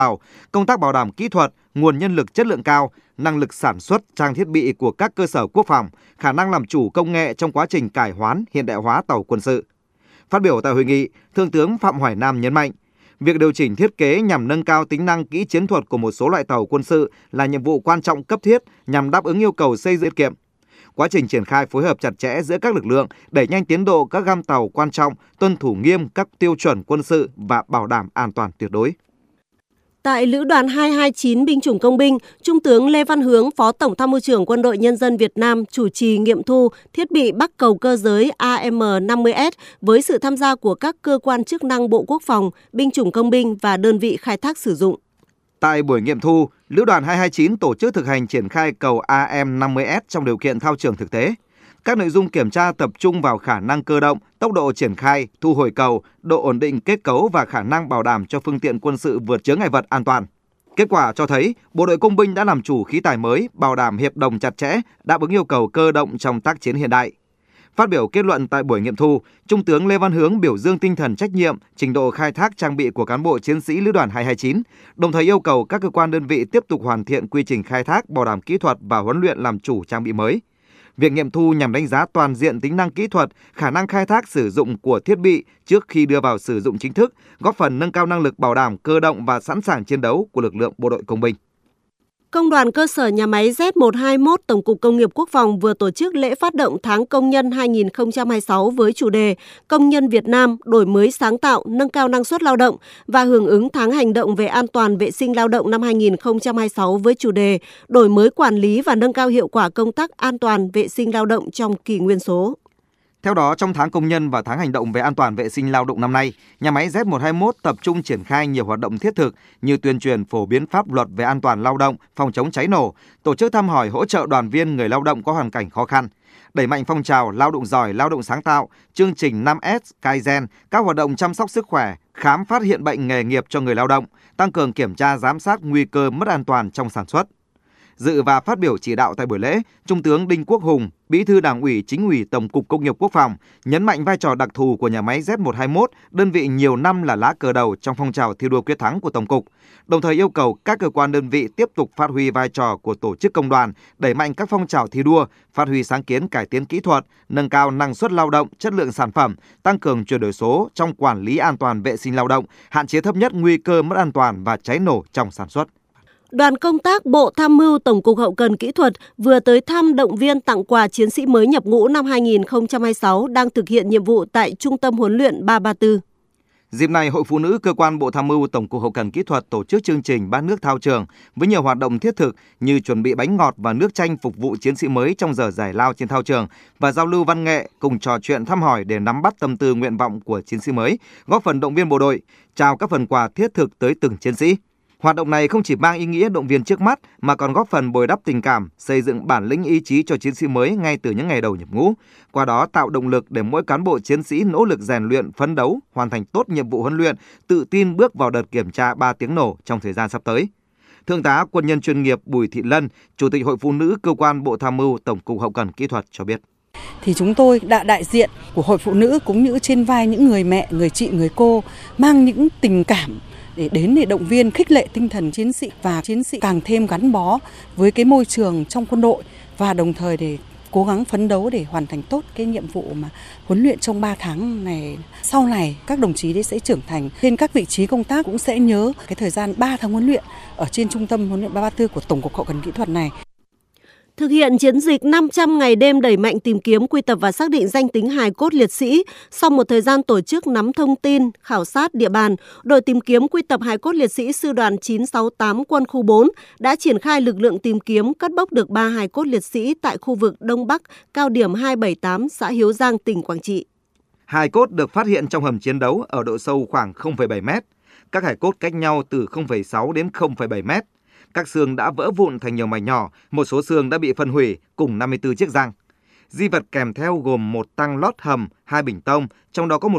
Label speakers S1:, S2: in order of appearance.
S1: tàu, công tác bảo đảm kỹ thuật, nguồn nhân lực chất lượng cao, năng lực sản xuất, trang thiết bị của các cơ sở quốc phòng, khả năng làm chủ công nghệ trong quá trình cải hoán, hiện đại hóa tàu quân sự. Phát biểu tại hội nghị, Thượng tướng Phạm Hoài Nam nhấn mạnh, việc điều chỉnh thiết kế nhằm nâng cao tính năng kỹ chiến thuật của một số loại tàu quân sự là nhiệm vụ quan trọng cấp thiết nhằm đáp ứng yêu cầu xây dựng tiết kiệm. Quá trình triển khai phối hợp chặt chẽ giữa các lực lượng, đẩy nhanh tiến độ các gam tàu quan trọng, tuân thủ nghiêm các tiêu chuẩn quân sự và bảo đảm an toàn tuyệt đối.
S2: Tại Lữ đoàn 229 binh chủng công binh, Trung tướng Lê Văn Hướng, Phó Tổng Tham mưu trưởng Quân đội Nhân dân Việt Nam chủ trì nghiệm thu thiết bị bắc cầu cơ giới AM-50S với sự tham gia của các cơ quan chức năng Bộ Quốc phòng, binh chủng công binh và đơn vị khai thác sử dụng.
S1: Tại buổi nghiệm thu, Lữ đoàn 229 tổ chức thực hành triển khai cầu AM-50S trong điều kiện thao trường thực tế. Các nội dung kiểm tra tập trung vào khả năng cơ động, tốc độ triển khai, thu hồi cầu, độ ổn định kết cấu và khả năng bảo đảm cho phương tiện quân sự vượt chướng ngại vật an toàn. Kết quả cho thấy, Bộ đội Công binh đã làm chủ khí tài mới, bảo đảm hiệp đồng chặt chẽ, đáp ứng yêu cầu cơ động trong tác chiến hiện đại. Phát biểu kết luận tại buổi nghiệm thu, Trung tướng Lê Văn Hướng biểu dương tinh thần trách nhiệm, trình độ khai thác trang bị của cán bộ chiến sĩ Lữ đoàn 229, đồng thời yêu cầu các cơ quan đơn vị tiếp tục hoàn thiện quy trình khai thác, bảo đảm kỹ thuật và huấn luyện làm chủ trang bị mới. Việc nghiệm thu nhằm đánh giá toàn diện tính năng kỹ thuật, khả năng khai thác sử dụng của thiết bị trước khi đưa vào sử dụng chính thức, góp phần nâng cao năng lực bảo đảm cơ động và sẵn sàng chiến đấu của lực lượng bộ đội công binh.
S2: Công đoàn cơ sở nhà máy Z121 Tổng cục Công nghiệp Quốc phòng vừa tổ chức lễ phát động tháng công nhân 2026 với chủ đề Công nhân Việt Nam đổi mới sáng tạo, nâng cao năng suất lao động và hưởng ứng tháng hành động về an toàn vệ sinh lao động năm 2026 với chủ đề đổi mới quản lý và nâng cao hiệu quả công tác an toàn vệ sinh lao động trong kỷ nguyên số.
S1: Theo đó, trong tháng công nhân và tháng hành động về an toàn vệ sinh lao động năm nay, nhà máy Z121 tập trung triển khai nhiều hoạt động thiết thực như tuyên truyền phổ biến pháp luật về an toàn lao động, phòng chống cháy nổ, tổ chức thăm hỏi hỗ trợ đoàn viên người lao động có hoàn cảnh khó khăn, đẩy mạnh phong trào lao động giỏi, lao động sáng tạo, chương trình 5S Kaizen, các hoạt động chăm sóc sức khỏe, khám phát hiện bệnh nghề nghiệp cho người lao động, tăng cường kiểm tra giám sát nguy cơ mất an toàn trong sản xuất. Dự và phát biểu chỉ đạo tại buổi lễ, Trung tướng Đinh Quốc Hùng, Bí thư Đảng ủy Chính ủy Tổng cục Công nghiệp Quốc phòng, nhấn mạnh vai trò đặc thù của nhà máy Z121, đơn vị nhiều năm là lá cờ đầu trong phong trào thi đua quyết thắng của Tổng cục, đồng thời yêu cầu các cơ quan đơn vị tiếp tục phát huy vai trò của tổ chức công đoàn, đẩy mạnh các phong trào thi đua, phát huy sáng kiến cải tiến kỹ thuật, nâng cao năng suất lao động, chất lượng sản phẩm, tăng cường chuyển đổi số trong quản lý an toàn vệ sinh lao động, hạn chế thấp nhất nguy cơ mất an toàn và cháy nổ trong sản xuất.
S2: Đoàn công tác Bộ Tham mưu Tổng cục Hậu cần Kỹ thuật vừa tới thăm động viên tặng quà chiến sĩ mới nhập ngũ năm 2026 đang thực hiện nhiệm vụ tại Trung tâm huấn luyện 334.
S1: Dịp này, Hội Phụ nữ Cơ quan Bộ Tham mưu Tổng cục Hậu cần Kỹ thuật tổ chức chương trình Bát nước thao trường với nhiều hoạt động thiết thực như chuẩn bị bánh ngọt và nước chanh phục vụ chiến sĩ mới trong giờ giải lao trên thao trường và giao lưu văn nghệ cùng trò chuyện thăm hỏi để nắm bắt tâm tư nguyện vọng của chiến sĩ mới, góp phần động viên bộ đội, trao các phần quà thiết thực tới từng chiến sĩ. Hoạt động này không chỉ mang ý nghĩa động viên trước mắt mà còn góp phần bồi đắp tình cảm, xây dựng bản lĩnh ý chí cho chiến sĩ mới ngay từ những ngày đầu nhập ngũ. Qua đó tạo động lực để mỗi cán bộ chiến sĩ nỗ lực rèn luyện, phấn đấu, hoàn thành tốt nhiệm vụ huấn luyện, tự tin bước vào đợt kiểm tra 3 tiếng nổ trong thời gian sắp tới. Thượng tá quân nhân chuyên nghiệp Bùi Thị Lân, Chủ tịch Hội Phụ nữ Cơ quan Bộ Tham mưu Tổng cục Hậu cần Kỹ thuật cho biết.
S3: Thì chúng tôi đã đại diện của Hội Phụ nữ cũng như trên vai những người mẹ, người chị, người cô mang những tình cảm để đến để động viên khích lệ tinh thần chiến sĩ và chiến sĩ càng thêm gắn bó với cái môi trường trong quân đội và đồng thời để cố gắng phấn đấu để hoàn thành tốt cái nhiệm vụ mà huấn luyện trong 3 tháng này. Sau này các đồng chí đấy sẽ trưởng thành trên các vị trí công tác cũng sẽ nhớ cái thời gian 3 tháng huấn luyện ở trên trung tâm huấn luyện 334 của Tổng cục Hậu cần Kỹ thuật này.
S2: Thực hiện chiến dịch 500 ngày đêm đẩy mạnh tìm kiếm, quy tập và xác định danh tính hài cốt liệt sĩ, sau một thời gian tổ chức nắm thông tin, khảo sát địa bàn, đội tìm kiếm quy tập hài cốt liệt sĩ sư đoàn 968 quân khu 4 đã triển khai lực lượng tìm kiếm cất bốc được 3 hài cốt liệt sĩ tại khu vực Đông Bắc, cao điểm 278, xã Hiếu Giang, tỉnh Quảng Trị.
S1: Hài cốt được phát hiện trong hầm chiến đấu ở độ sâu khoảng 0,7 mét. Các hài cốt cách nhau từ 0,6 đến 0,7 mét. Các xương đã vỡ vụn thành nhiều mảnh nhỏ, một số xương đã bị phân hủy cùng 54 chiếc răng. Di vật kèm theo gồm một tang lót hầm, 2 bình tông, trong đó có một